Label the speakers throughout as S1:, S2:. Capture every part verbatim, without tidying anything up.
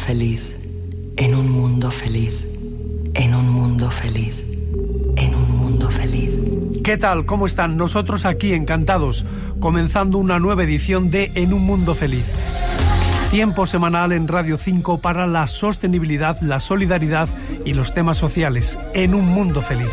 S1: feliz, en un mundo feliz, en un mundo feliz, en un mundo feliz.
S2: ¿Qué tal? ¿Cómo están? Nosotros aquí encantados, comenzando una nueva edición de En un mundo feliz. Tiempo semanal en Radio cinco para la sostenibilidad, la solidaridad y los temas sociales. En un mundo feliz.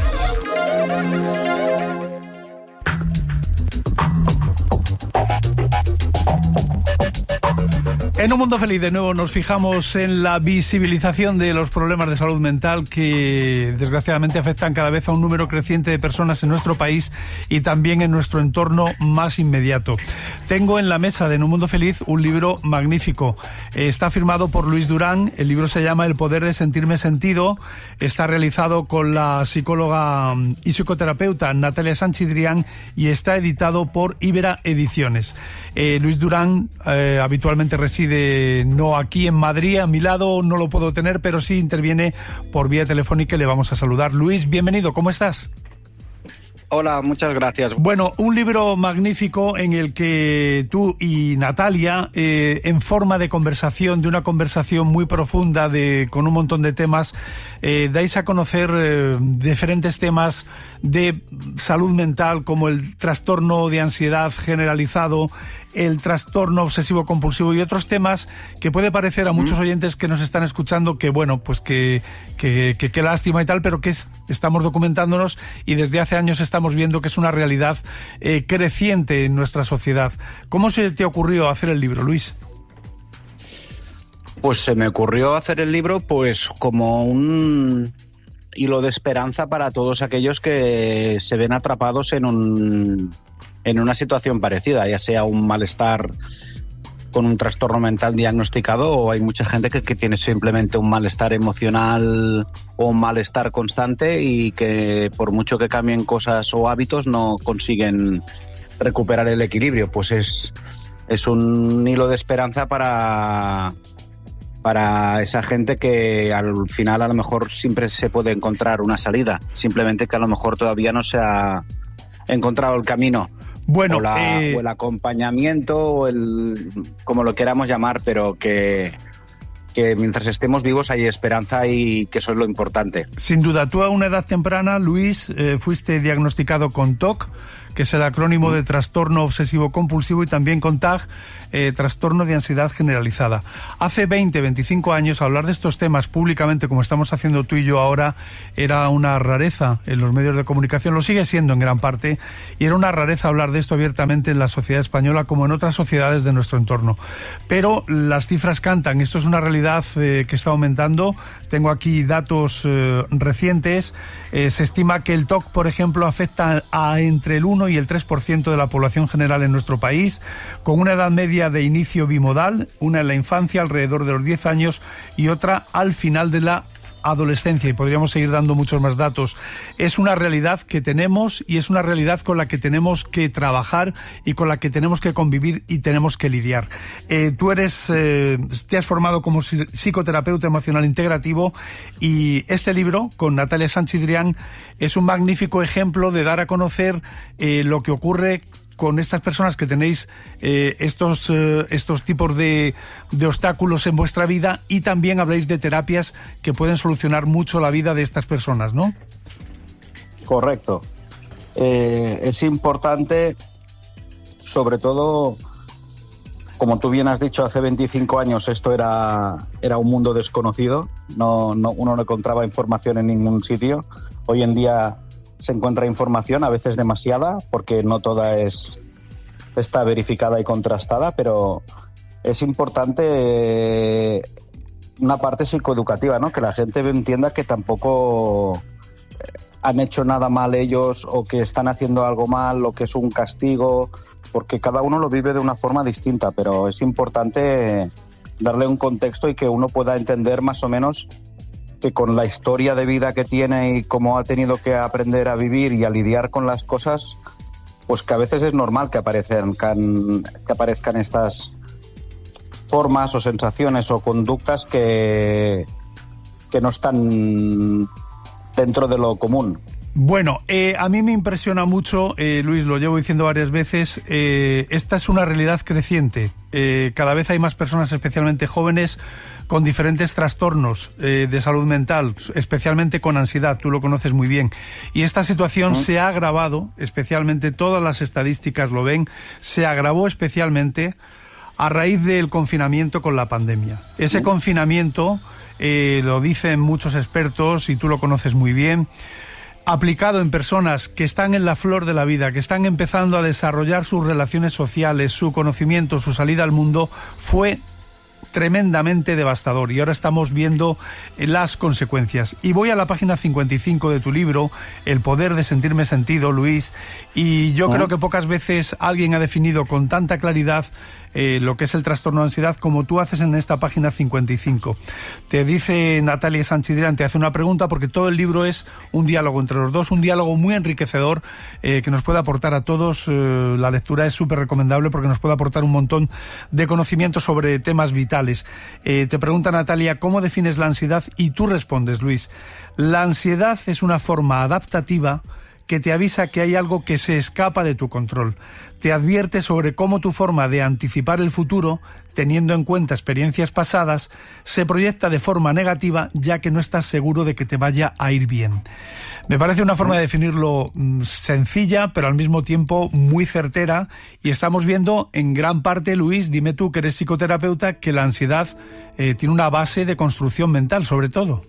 S2: En un mundo feliz, de nuevo, nos fijamos en la visibilización de los problemas de salud mental que, desgraciadamente, afectan cada vez a un número creciente de personas en nuestro país y también en nuestro entorno más inmediato. Tengo en la mesa de En un mundo feliz un libro magnífico. Está firmado por Luis Durán. El libro se llama El poder de sentirme sentido. Está realizado con la psicóloga y psicoterapeuta Natalia Sanchidrián y está editado por Ibera Ediciones. Eh, Luis Durán eh, habitualmente reside no aquí en Madrid, a mi lado no lo puedo tener, pero sí interviene por vía telefónica y le vamos a saludar. Luis, bienvenido, ¿cómo estás?
S3: Hola, muchas gracias.
S2: Bueno, un libro magnífico en el que tú y Natalia, eh, en forma de conversación, de una conversación muy profunda, de con un montón de temas, eh, dais a conocer eh, diferentes temas de salud mental, como el trastorno de ansiedad generalizado, el trastorno obsesivo compulsivo y otros temas que puede parecer a muchos oyentes que nos están escuchando que bueno, pues que que, que, que lástima y tal, pero que es, estamos documentándonos y desde hace años estamos viendo que es una realidad eh, creciente en nuestra sociedad. ¿Cómo se te ocurrió hacer el libro, Luis?
S3: Pues se me ocurrió hacer el libro pues como un hilo de esperanza para todos aquellos que se ven atrapados en un en una situación parecida, ya sea un malestar con un trastorno mental diagnosticado o hay mucha gente que, que tiene simplemente un malestar emocional o un malestar constante y que por mucho que cambien cosas o hábitos no consiguen recuperar el equilibrio. Pues es, es un hilo de esperanza para, para esa gente que al final a lo mejor siempre se puede encontrar una salida, simplemente que a lo mejor todavía no se ha encontrado el camino.
S2: Bueno,
S3: o, la,
S2: eh...
S3: o el acompañamiento, o el, como lo queramos llamar, pero que, que mientras estemos vivos hay esperanza y que eso es lo importante.
S2: Sin duda, tú a una edad temprana, Luis, eh, fuiste diagnosticado con T O C, que es el acrónimo de trastorno obsesivo compulsivo, y también con T A G, eh, trastorno de ansiedad generalizada. Hace veinte, veinticinco años, hablar de estos temas públicamente, como estamos haciendo tú y yo ahora, era una rareza en los medios de comunicación, lo sigue siendo en gran parte, y era una rareza hablar de esto abiertamente en la sociedad española como en otras sociedades de nuestro entorno. Pero las cifras cantan, esto es una realidad eh, que está aumentando. Tengo aquí datos eh, recientes. Eh, se estima que el T O C, por ejemplo, afecta a entre el uno y el tres por ciento de la población general en nuestro país, con una edad media de inicio bimodal, una en la infancia alrededor de los diez años y otra al final de la adolescencia, y podríamos seguir dando muchos más datos. Es una realidad que tenemos y es una realidad con la que tenemos que trabajar y con la que tenemos que convivir y tenemos que lidiar. Eh, tú eres, eh, te has formado como psicoterapeuta emocional integrativo y este libro, con Natalia Sanchidrián, es un magnífico ejemplo de dar a conocer eh, lo que ocurre con estas personas que tenéis eh, estos, eh, estos tipos de, de obstáculos en vuestra vida, y también habláis de terapias que pueden solucionar mucho la vida de estas personas, ¿no?
S3: Correcto. Eh, es importante, sobre todo, como tú bien has dicho, hace veinticinco años esto era, era un mundo desconocido, no, no, uno no encontraba información en ningún sitio. Hoy en día se encuentra información, a veces demasiada, porque no toda es está verificada y contrastada, pero es importante eh, una parte psicoeducativa, ¿no? Que la gente entienda que tampoco han hecho nada mal ellos, o que están haciendo algo mal, o que es un castigo, porque cada uno lo vive de una forma distinta, pero es importante darle un contexto y que uno pueda entender más o menos que con la historia de vida que tiene y cómo ha tenido que aprender a vivir y a lidiar con las cosas, pues que a veces es normal que aparezcan, que aparezcan estas formas o sensaciones o conductas que, que no están dentro de lo común.
S2: Bueno, eh, a mí me impresiona mucho, eh, Luis, lo llevo diciendo varias veces, eh, esta es una realidad creciente. Eh, cada vez hay más personas, especialmente jóvenes, con diferentes trastornos eh, de salud mental, especialmente con ansiedad, tú lo conoces muy bien. Y esta situación ¿Mm? se ha agravado, especialmente todas las estadísticas lo ven, se agravó especialmente a raíz del confinamiento con la pandemia. Ese ¿Mm? confinamiento, eh, lo dicen muchos expertos y tú lo conoces muy bien, aplicado en personas que están en la flor de la vida, que están empezando a desarrollar sus relaciones sociales, su conocimiento, su salida al mundo, fue tremendamente devastador y ahora estamos viendo las consecuencias. Y voy a la página cincuenta y cinco de tu libro, El poder de sentirme sentido, Luis, y yo ¿Oh? creo que pocas veces alguien ha definido con tanta claridad eh, lo que es el trastorno de ansiedad como tú haces en esta página cincuenta y cinco. Te dice Natalia Sanchidrián, te hace una pregunta porque todo el libro es un diálogo entre los dos, un diálogo muy enriquecedor eh, que nos puede aportar a todos. Eh, la lectura es súper recomendable porque nos puede aportar un montón de conocimiento sobre temas vitales. Eh, te pregunta Natalia, ¿cómo defines la ansiedad? Y tú respondes, Luis, la ansiedad es una forma adaptativa que te avisa que hay algo que se escapa de tu control. Te advierte sobre cómo tu forma de anticipar el futuro, teniendo en cuenta experiencias pasadas, se proyecta de forma negativa ya que no estás seguro de que te vaya a ir bien. Me parece una forma de definirlo mmm, sencilla, pero al mismo tiempo muy certera, y estamos viendo en gran parte, Luis, dime tú que eres psicoterapeuta, que la ansiedad eh, tiene una base de construcción mental, sobre todo.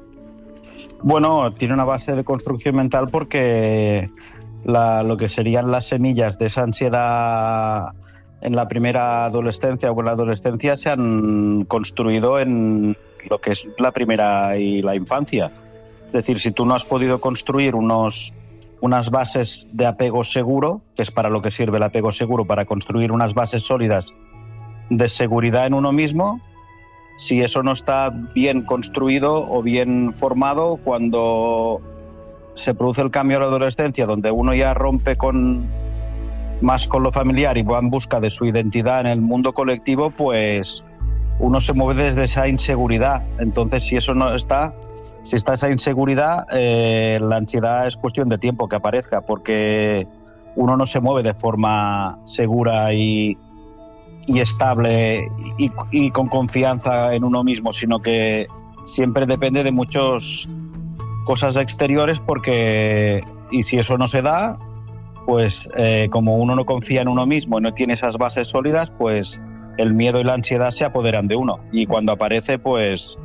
S3: Bueno, tiene una base de construcción mental porque la, lo que serían las semillas de esa ansiedad en la primera adolescencia o en la adolescencia se han construido en lo que es la primera y la infancia. Es decir, si tú no has podido construir unos, unas bases de apego seguro, que es para lo que sirve el apego seguro, para construir unas bases sólidas de seguridad en uno mismo, si eso no está bien construido o bien formado, cuando se produce el cambio a la adolescencia, donde uno ya rompe con más con lo familiar y va en busca de su identidad en el mundo colectivo, pues uno se mueve desde esa inseguridad. Entonces, si eso no está, si está esa inseguridad, eh, la ansiedad es cuestión de tiempo que aparezca, porque uno no se mueve de forma segura y y estable y, y con confianza en uno mismo, sino que siempre depende de muchas cosas exteriores, porque y si eso no se da, pues eh, como uno no confía en uno mismo y no tiene esas bases sólidas, pues el miedo y la ansiedad se apoderan de uno, y cuando aparece, pues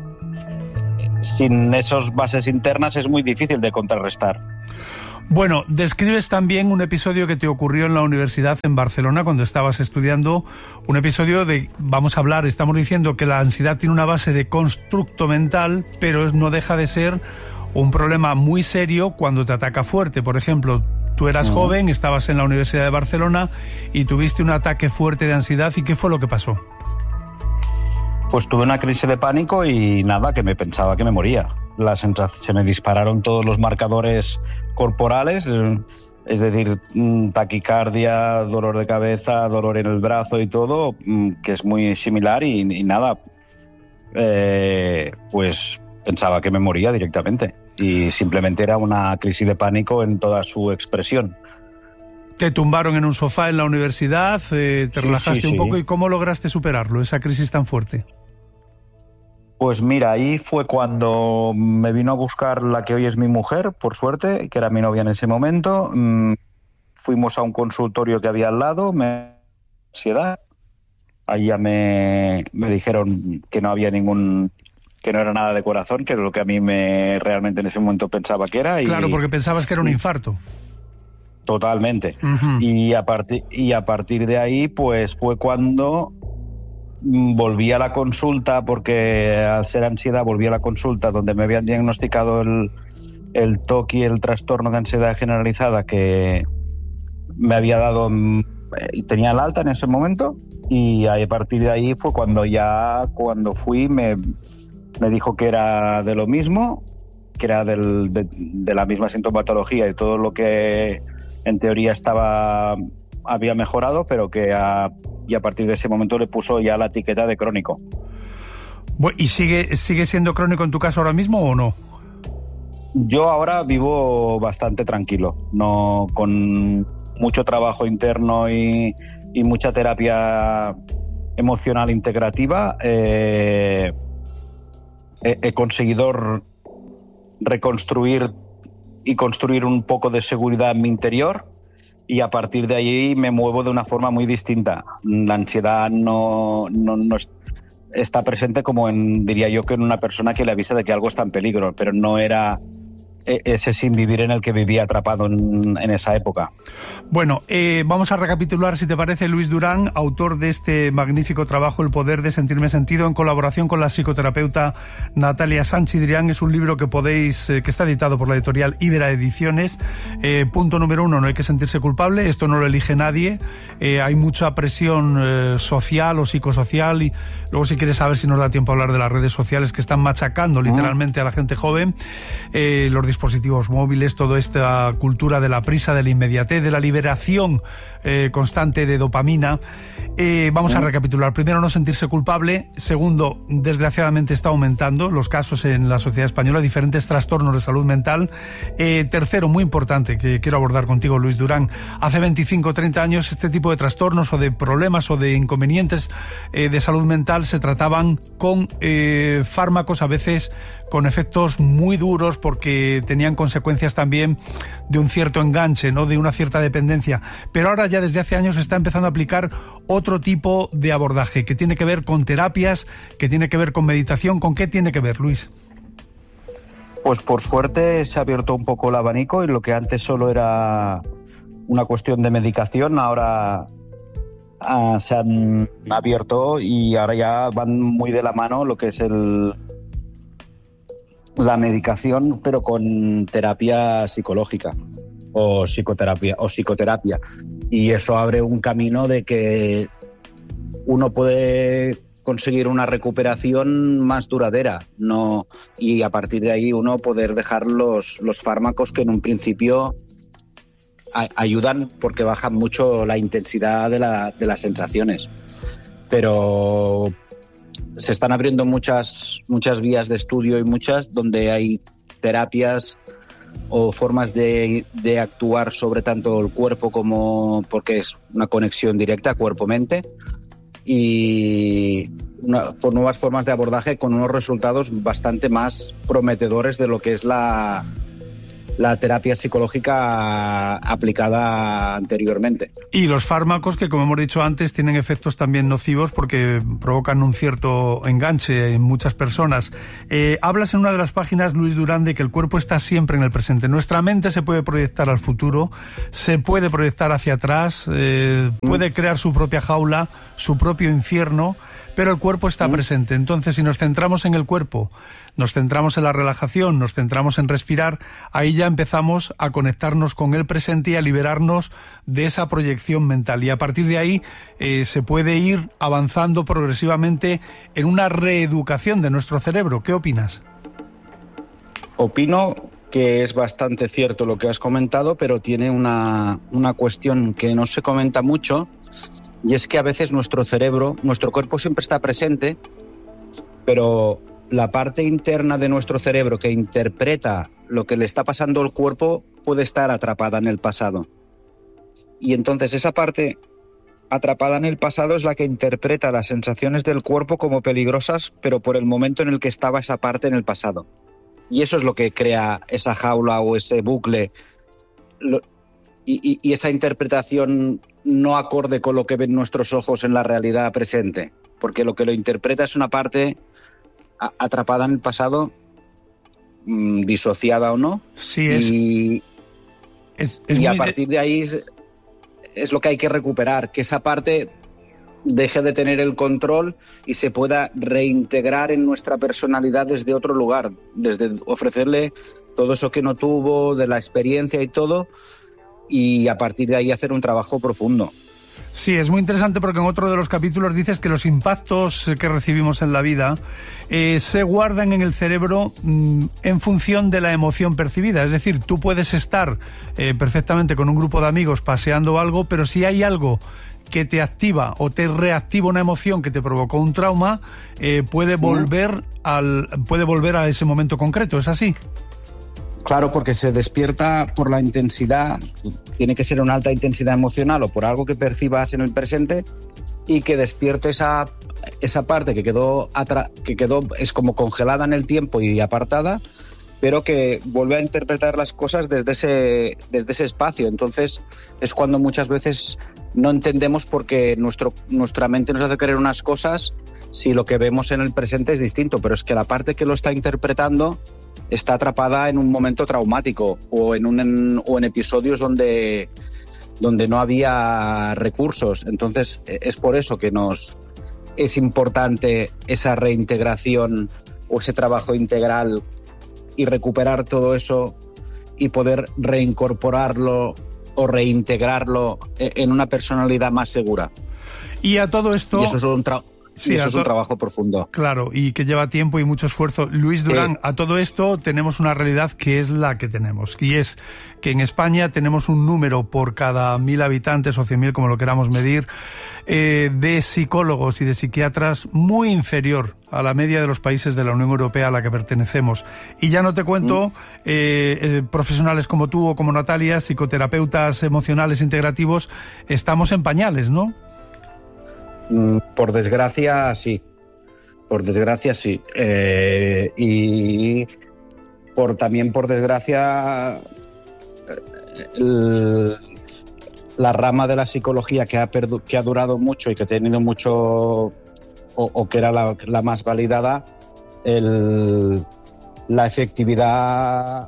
S3: sin esas bases internas es muy difícil de contrarrestar.
S2: Bueno, describes también un episodio que te ocurrió en la universidad en Barcelona cuando estabas estudiando, un episodio de, vamos a hablar, estamos diciendo que la ansiedad tiene una base de constructo mental, pero no deja de ser un problema muy serio cuando te ataca fuerte. Por ejemplo, tú eras uh-huh. joven, estabas en la Universidad de Barcelona y tuviste un ataque fuerte de ansiedad, ¿y qué fue lo que pasó?
S3: Pues tuve una crisis de pánico y nada, que me pensaba que me moría. La sensación, se me dispararon todos los marcadores corporales, es decir, taquicardia, dolor de cabeza, dolor en el brazo y todo, que es muy similar, y, y nada, eh, pues pensaba que me moría directamente, y simplemente era una crisis de pánico en toda su expresión.
S2: Te tumbaron en un sofá en la universidad, eh, te sí, relajaste sí, un poco, sí. ¿Y cómo lograste superarlo, esa crisis tan fuerte?
S3: Pues mira, ahí fue cuando me vino a buscar la que hoy es mi mujer, por suerte, que era mi novia en ese momento. Fuimos a un consultorio que había al lado, me ansiedad. Ahí ya me, me dijeron que no había ningún, que no era nada de corazón, que era lo que a mí me realmente en ese momento pensaba que era. Y,
S2: claro, porque pensabas que era un infarto.
S3: Totalmente. Uh-huh. Y a partir y a partir de ahí, pues fue cuando volví a la consulta, porque al ser ansiedad volví a la consulta donde me habían diagnosticado el, el T O C y el trastorno de ansiedad generalizada que me había dado, y tenía el alta en ese momento, y a partir de ahí fue cuando ya, cuando fui, me, me dijo que era de lo mismo, que era del, de, de la misma sintomatología y todo lo que en teoría estaba había mejorado, pero que a y a partir de ese momento le puso ya la etiqueta de crónico.
S2: ¿Y sigue sigue siendo crónico en tu caso ahora mismo o no?
S3: Yo ahora vivo bastante tranquilo, no con mucho trabajo interno y, y mucha terapia emocional integrativa. Eh, he, he conseguido reconstruir y construir un poco de seguridad en mi interior, y a partir de ahí me muevo de una forma muy distinta. La ansiedad no, no, no está presente como en, diría yo, que en una persona que le avisa de que algo está en peligro, pero no era ese sin vivir en el que vivía atrapado en, en esa época.
S2: Bueno, eh, vamos a recapitular, si te parece. Luis Durán, autor de este magnífico trabajo El poder de sentirme sentido, en colaboración con la psicoterapeuta Natalia Sanchidrián. Es un libro que podéis, eh, que está editado por la editorial Ibera Ediciones. Eh, punto número uno, no hay que sentirse culpable, esto no lo elige nadie. Eh, hay mucha presión eh, social o psicosocial, y luego, si quieres saber si nos da tiempo a hablar de las redes sociales que están machacando literalmente a la gente joven, eh, los dispositivos móviles, toda esta cultura de la prisa, de la inmediatez, de la liberación eh, constante de dopamina. Eh, vamos a recapitular. Primero, no sentirse culpable. Segundo, desgraciadamente está aumentando los casos en la sociedad española, diferentes trastornos de salud mental. Eh, tercero, muy importante, que quiero abordar contigo, Luis Durán. Hace veinticinco o treinta años este tipo de trastornos o de problemas o de inconvenientes eh, de salud mental se trataban con eh, fármacos, a veces con efectos muy duros, porque tenían consecuencias también de un cierto enganche, ¿no?, de una cierta dependencia. Pero ahora ya desde hace años se está empezando a aplicar otro tipo de abordaje que tiene que ver con terapias, que tiene que ver con meditación. ¿Con qué tiene que ver, Luis?
S3: Pues por suerte se ha abierto un poco el abanico, y lo que antes solo era una cuestión de medicación, ahora ah, se han abierto, y ahora ya van muy de la mano lo que es el la medicación, pero con terapia psicológica o psicoterapia o psicoterapia y eso abre un camino de que uno puede conseguir una recuperación más duradera, no, y a partir de ahí uno poder dejar los, los fármacos que en un principio a, ayudan porque bajan mucho la intensidad de, la, de las sensaciones, pero se están abriendo muchas, muchas vías de estudio, y muchas donde hay terapias o formas de, de actuar sobre tanto el cuerpo como, porque es una conexión directa cuerpo-mente, y una, nuevas formas de abordaje con unos resultados bastante más prometedores de lo que es la, la terapia psicológica aplicada anteriormente.
S2: Y los fármacos, que como hemos dicho antes, tienen efectos también nocivos porque provocan un cierto enganche en muchas personas. Eh, hablas en una de las páginas, Luis Durán, de que el cuerpo está siempre en el presente. Nuestra mente se puede proyectar al futuro, se puede proyectar hacia atrás, eh, puede crear su propia jaula, su propio infierno, pero el cuerpo está presente. Entonces, si nos centramos en el cuerpo, nos centramos en la relajación, nos centramos en respirar, ahí ya empezamos a conectarnos con el presente y a liberarnos de esa proyección mental. Y a partir de ahí eh, se puede ir avanzando progresivamente en una reeducación de nuestro cerebro. ¿Qué opinas?
S3: Opino que es bastante cierto lo que has comentado, pero tiene una, una cuestión que no se comenta mucho, y es que a veces nuestro cerebro, nuestro cuerpo siempre está presente, pero la parte interna de nuestro cerebro que interpreta lo que le está pasando al cuerpo puede estar atrapada en el pasado. Y entonces esa parte atrapada en el pasado es la que interpreta las sensaciones del cuerpo como peligrosas, pero por el momento en el que estaba esa parte en el pasado. Y eso es lo que crea esa jaula o ese bucle, y, y, y esa interpretación no acorde con lo que ven nuestros ojos en la realidad presente, porque lo que lo interpreta es una parte a, atrapada en el pasado, mmm, disociada o no.
S2: Sí, es.
S3: Y,
S2: es, es
S3: y a
S2: muy
S3: partir de ahí es, es lo que hay que recuperar, que esa parte deje de tener el control y se pueda reintegrar en nuestra personalidad desde otro lugar, desde ofrecerle todo eso que no tuvo, de la experiencia y todo, y a partir de ahí hacer un trabajo profundo.
S2: Sí, es muy interesante porque en otro de los capítulos dices que los impactos que recibimos en la vida eh, se guardan en el cerebro mmm, en función de la emoción percibida. Es decir, tú puedes estar eh, perfectamente con un grupo de amigos paseando algo, pero si hay algo que te activa o te reactiva una emoción que te provocó un trauma, eh, puede volver al puede volver a ese momento concreto. ¿Es así?
S3: Claro, porque se despierta por la intensidad, tiene que ser una alta intensidad emocional o por algo que percibas en el presente y que despierte esa, esa parte que quedó, atra- que quedó, es como congelada en el tiempo y apartada, pero que vuelve a interpretar las cosas desde ese, desde ese espacio. Entonces es cuando muchas veces no entendemos por qué nuestro, nuestra mente nos hace creer unas cosas si lo que vemos en el presente es distinto, pero es que la parte que lo está interpretando está atrapada en un momento traumático o en, un, en, o en episodios donde, donde no había recursos. Entonces es por eso que nos es importante esa reintegración o ese trabajo integral y recuperar todo eso y poder reincorporarlo o reintegrarlo en una personalidad más segura.
S2: Y a todo esto...
S3: Y eso es un trabajo... Sí, y eso es un trabajo profundo.
S2: Claro, y que lleva tiempo y mucho esfuerzo. Luis Durán, eh, a todo esto tenemos una realidad que es la que tenemos, y es que en España tenemos un número por cada mil habitantes o cien mil, como lo queramos medir, eh, de psicólogos y de psiquiatras muy inferior a la media de los países de la Unión Europea a la que pertenecemos. Y ya no te cuento eh, eh, profesionales como tú o como Natalia, psicoterapeutas emocionales integrativos, estamos en pañales, ¿no?
S3: Por desgracia, sí. Por desgracia, sí. Eh, y por también, por desgracia, el, la rama de la psicología que ha, perdu, que ha durado mucho y que ha tenido mucho, o, o que era la, la más validada, el, la efectividad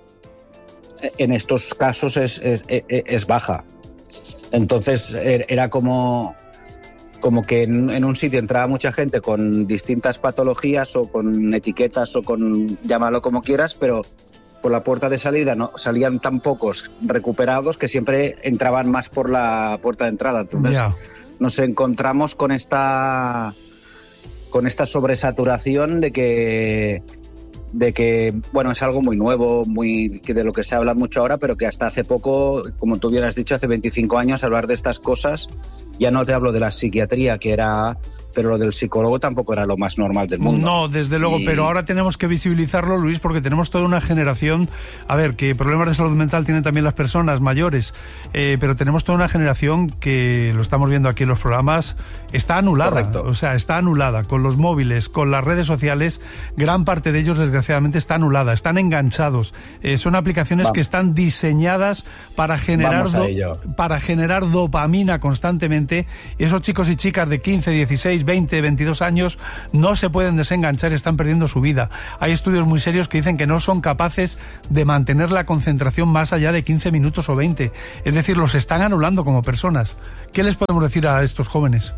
S3: en estos casos es, es, es, es baja. Entonces, era como... como que en, en un sitio entraba mucha gente con distintas patologías o con etiquetas o con, llámalo como quieras, pero por la puerta de salida no salían tan pocos recuperados que siempre entraban más por la puerta de entrada. Entonces yeah. nos encontramos con esta con esta sobresaturación de que de que bueno, es algo muy nuevo, muy que de lo que se habla mucho ahora, pero que hasta hace poco, como tú hubieras dicho, hace veinticinco años hablar de estas cosas, ya no te hablo de la psiquiatría, que era, pero lo del psicólogo tampoco era lo más normal del mundo.
S2: No, desde luego, y... pero ahora tenemos que visibilizarlo, Luis, porque tenemos toda una generación, a ver, que problemas de salud mental tienen también las personas mayores, eh, pero tenemos toda una generación que, lo estamos viendo aquí en los programas, está anulada. Correcto. O sea, está anulada con los móviles, con las redes sociales, gran parte de ellos desgraciadamente está anulada, están enganchados, eh, son aplicaciones Vamos. que están diseñadas para generar, do, para generar dopamina constantemente. Esos chicos y chicas de quince, dieciséis, veinte, veintidós años no se pueden desenganchar, están perdiendo su vida. Hay estudios muy serios que dicen que no son capaces de mantener la concentración más allá de quince minutos o veinte. Es decir, los están anulando como personas. ¿Qué les podemos decir a estos jóvenes?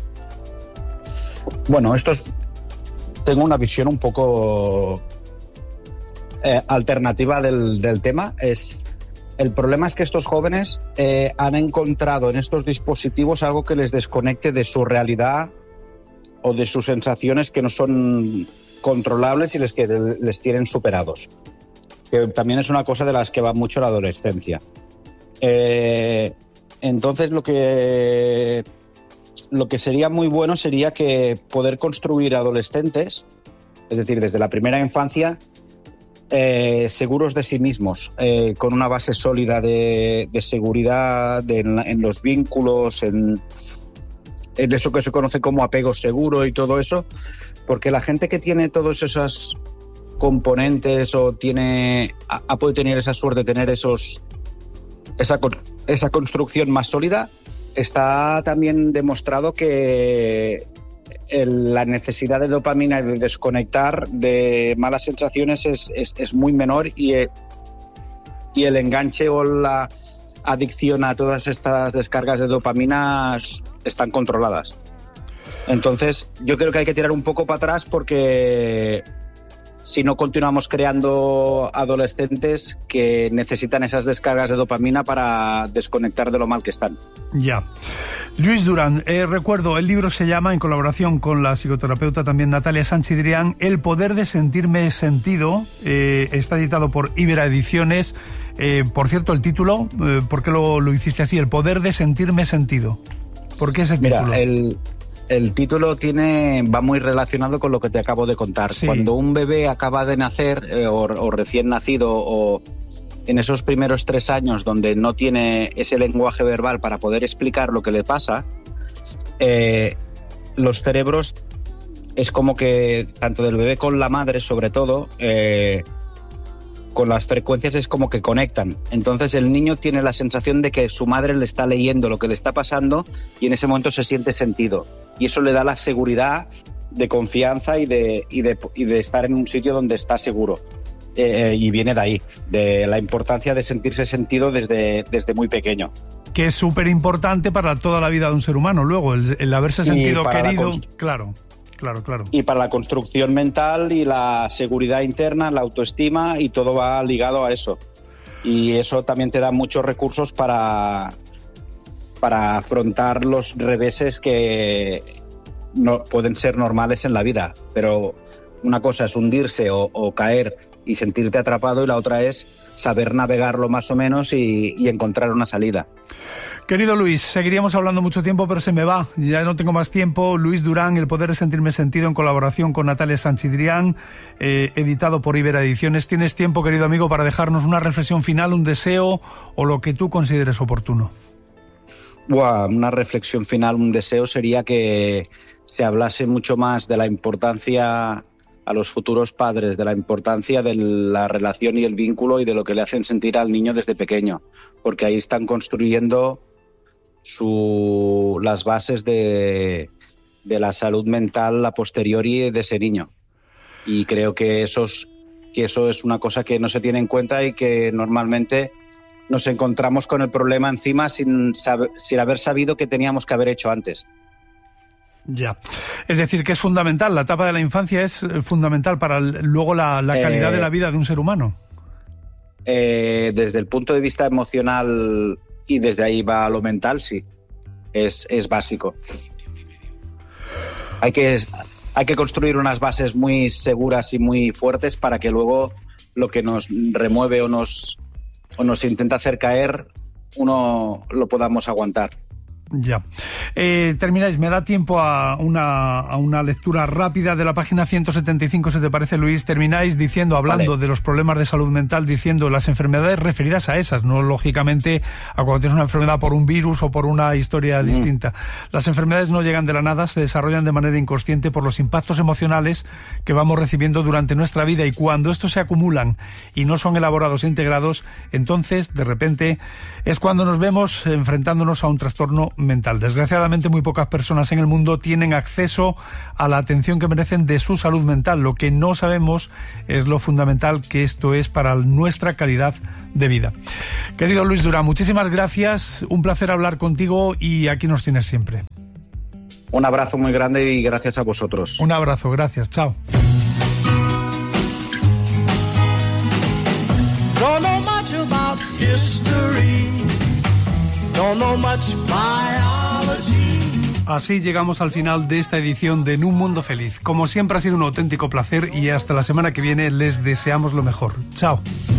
S3: Bueno, estos... tengo una visión un poco eh, alternativa del, del tema. Es... El problema es que estos jóvenes eh, han encontrado en estos dispositivos algo que les desconecte de su realidad o de sus sensaciones que no son controlables y les, que les tienen superados. Que también es una cosa de las que va mucho la adolescencia. Eh, entonces lo que, lo que sería muy bueno sería que poder construir adolescentes, es decir, desde la primera infancia, Eh, seguros de sí mismos, eh, con una base sólida de, de seguridad de, en, en los vínculos, en, en eso que se conoce como apego seguro y todo eso, porque la gente que tiene todos esos componentes o tiene ha, ha podido tener esa suerte de tener esos esa, esa construcción más sólida, está también demostrado que El, la necesidad de dopamina y de desconectar de malas sensaciones es, es, es muy menor y, y el enganche o la adicción a todas estas descargas de dopamina están controladas. Entonces yo creo que hay que tirar un poco para atrás porque si no continuamos creando adolescentes que necesitan esas descargas de dopamina para desconectar de lo mal que están.
S2: Ya. Luis Durán, eh, recuerdo, el libro se llama, en colaboración con la psicoterapeuta también Natalia Sanchidrián, El poder de sentirme sentido, eh, está editado por Ibera Ediciones. Eh, por cierto, el título, eh, ¿por qué lo, lo hiciste así? El poder de sentirme sentido. ¿Por qué ese título?
S3: Mira, el... El título tiene va muy relacionado con lo que te acabo de contar. Sí. Cuando un bebé acaba de nacer eh, o, o recién nacido o, en esos primeros tres años donde no tiene ese lenguaje verbal para poder explicar lo que le pasa, eh, los cerebros es como que, tanto del bebé con la madre sobre todo, eh, con las frecuencias es como que conectan. Entonces el niño tiene la sensación de que su madre le está leyendo lo que le está pasando y en ese momento se siente sentido. Y eso le da la seguridad de confianza y de, y de, y de estar en un sitio donde está seguro. Eh, y viene de ahí, de la importancia de sentirse sentido desde, desde muy pequeño.
S2: Que es súper importante para toda la vida de un ser humano. Luego, el, el haberse sentido querido, claro, claro, claro.
S3: Y para la construcción mental y la seguridad interna, la autoestima, y todo va ligado a eso. Y eso también te da muchos recursos para, para afrontar los reveses que no, pueden ser normales en la vida. Pero una cosa es hundirse o, o caer y sentirte atrapado, y la otra es saber navegarlo más o menos y, y encontrar una salida.
S2: Querido Luis, seguiríamos hablando mucho tiempo, pero se me va, ya no tengo más tiempo. Luis Durán, El poder de sentirme sentido, en colaboración con Natalia Sanchidrián, eh, editado por Ibera Ediciones. ¿Tienes tiempo, querido amigo, para dejarnos una reflexión final, un deseo o lo que tú consideres oportuno?
S3: Buah, una reflexión final, un deseo sería que se hablase mucho más de la importancia a los futuros padres, de la importancia de la relación y el vínculo y de lo que le hacen sentir al niño desde pequeño, porque ahí están construyendo su, las bases de, de la salud mental a posteriori de ese niño. Y creo que, esos, que eso es una cosa que no se tiene en cuenta y que normalmente nos encontramos con el problema encima sin, saber, sin haber sabido qué teníamos que haber hecho antes.
S2: Ya, es decir, que es fundamental, la etapa de la infancia es fundamental para luego la, la calidad eh, de la vida de un ser humano.
S3: Eh, desde el punto de vista emocional y desde ahí va a lo mental, sí, es, es básico. Hay que, hay que construir unas bases muy seguras y muy fuertes para que luego lo que nos remueve o nos, o nos intenta hacer caer, uno lo podamos aguantar.
S2: Ya. Eh, termináis, me da tiempo a una, a una lectura rápida de la página ciento setenta y cinco, si te parece, Luis. Termináis diciendo, hablando vale. de los problemas de salud mental, diciendo las enfermedades referidas a esas, no lógicamente a cuando tienes una enfermedad por un virus o por una historia mm. distinta. Las enfermedades no llegan de la nada, se desarrollan de manera inconsciente por los impactos emocionales que vamos recibiendo durante nuestra vida, y cuando estos se acumulan y no son elaborados e integrados, entonces, de repente, es cuando nos vemos enfrentándonos a un trastorno mental. Desgraciadamente, muy pocas personas en el mundo tienen acceso a la atención que merecen de su salud mental. Lo que no sabemos es lo fundamental que esto es para nuestra calidad de vida. Querido Luis Durán, muchísimas gracias, un placer hablar contigo y aquí nos tienes siempre.
S3: Un abrazo muy grande y gracias a vosotros.
S2: Un abrazo, gracias, chao.
S4: Don't know much about history. Don't know much biology.
S2: Así llegamos al final de esta edición de En un Mundo Feliz. Como siempre, ha sido un auténtico placer y hasta la semana que viene les deseamos lo mejor. Chao.